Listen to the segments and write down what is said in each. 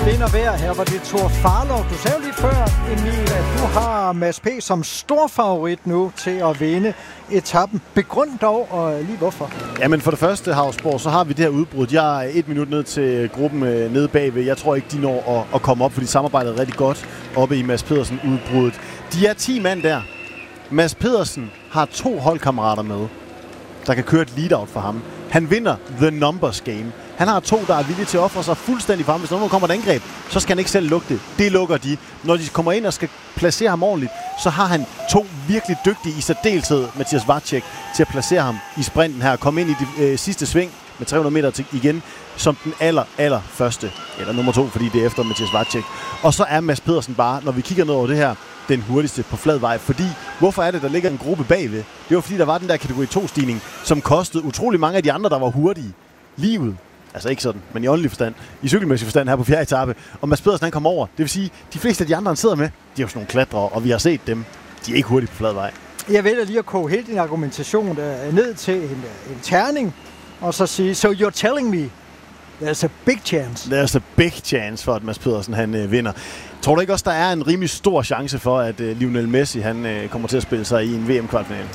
vind og vejr. Her var det Thor Farlov. Du sagde jo lige før, Emil, at du har Mads P. som stor favorit nu til at vinde etappen. Begrund dog, og lige hvorfor? Jamen for det første, Havsborg, så har vi det her udbrud. Jeg er 1 minut ned til gruppen nede bagved. Jeg tror ikke, de når at komme op, for de samarbejdede rigtig godt oppe i Mads Pedersen-udbruddet. De er 10 mand der. Mads Pedersen har 2 holdkammerater med, der kan køre et lead-out for ham. Han vinder the numbers game. Han har 2, der er villige til at ofre sig fuldstændig for ham. Hvis der kommer et angreb, så skal han ikke selv lukke det. Det lukker de. Når de kommer ind og skal placere ham ordentligt, så har han 2 virkelig dygtige, i særdeleshed Mathias Vacek, til at placere ham i sprinten her. Komme ind i det sidste sving med 300 meter til igen, som den aller første, eller nummer 2, fordi det er efter Mathias Vacek. Og så er Mads Pedersen bare, når vi kigger ned over det her, den hurtigste på flad vej. Fordi, hvorfor er det, der ligger en gruppe bagved? Det var fordi, der var den der kategori 2-stigning, som kostede utrolig mange af de andre, der var hurtige. Livet. Altså ikke sådan, men i åndelig forstand. I cykelmæssig forstand her på 4. etape. Og Mads Pedersen, han kom over. Det vil sige, de fleste af de andre, han sidder med, de er jo sådan nogle klatrere, og vi har set dem. De er ikke hurtige på flad vej. Jeg vælger lige at koge hele din argumentation ned til en terning, og så sige, so you're telling me, there's a big chance. There's a big chance for, at Mads Pedersen han vinder. Tror du ikke også, der er en rimelig stor chance for, at Lionel Messi han kommer til at spille sig i en VM-kvartfinale?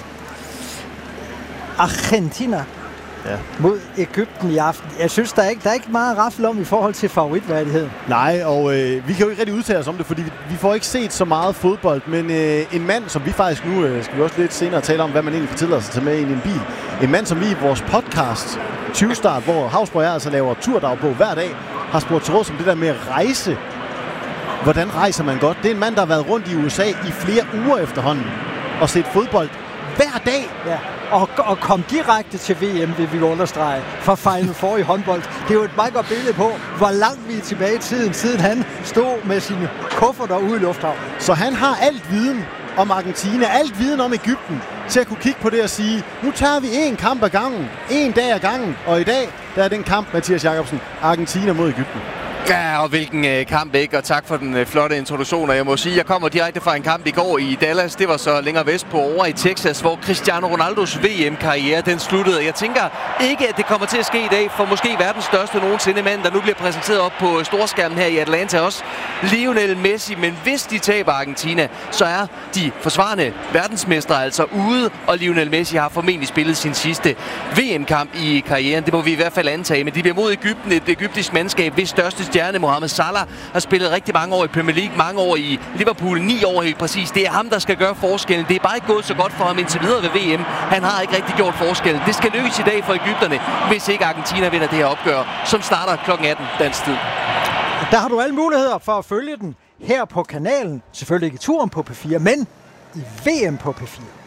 Argentina mod Egypten i aften. Jeg synes, der er ikke meget raffel om i forhold til favoritværdigheden. Nej, og vi kan jo ikke rigtig udtale os om det, fordi vi får ikke set så meget fodbold. Men en mand, som vi faktisk nu, skal vi også lidt senere tale om, hvad man egentlig kan tillade sig at tage med ind i en bil. En mand, som vi i vores podcast 20 Start, hvor Havsborg altså laver turdagbog hver dag, har spurgt til råd som det der med at rejse. Hvordan rejser man godt? Det er en mand, der har været rundt i USA i flere uger efterhånden og set fodbold hver dag. Ja. Og kom direkte til VM, vil vi understrege, fra Final Four i håndbold. Det er jo et meget godt billede på, hvor langt vi er tilbage i tiden, siden han stod med sine kufferter ude i lufthavnen. Så han har alt viden om Argentina, alt viden om Egypten, til at kunne kigge på det og sige, nu tager vi en kamp ad gangen, en dag ad gangen, og i dag, der er den kamp, Mathias Jacobsen, Argentina mod Egypten. Ja, og hvilken kamp, ikke? Og tak for den flotte introduktion. Og jeg må sige, jeg kommer direkte fra en kamp i går i Dallas. Det var så længere vest på over i Texas, hvor Cristiano Ronaldos VM-karriere, den sluttede. Jeg tænker ikke, at det kommer til at ske i dag, for måske verdens største nogensinde mand, der nu bliver præsenteret op på storskærmen her i Atlanta også. Lionel Messi, men hvis de taber Argentina, så er de forsvarende verdensmestre altså ude, og Lionel Messi har formentlig spillet sin sidste VM-kamp i karrieren. Det må vi i hvert fald antage, men de bliver mod Egypten, et egyptisk mandskab, hvis største stjerne Mohamed Salah har spillet rigtig mange år i Premier League, mange år i Liverpool, 9 år helt præcis. Det er ham, der skal gøre forskellen. Det er bare ikke gået så godt for ham indtil videre ved VM. Han har ikke rigtig gjort forskellen. Det skal lykkes i dag for Egypterne, hvis ikke Argentina vinder det her opgør, som starter kl. 18 dansk tid. Der har du alle muligheder for at følge den her på kanalen. Selvfølgelig ikke i turen på P4, men i VM på P4.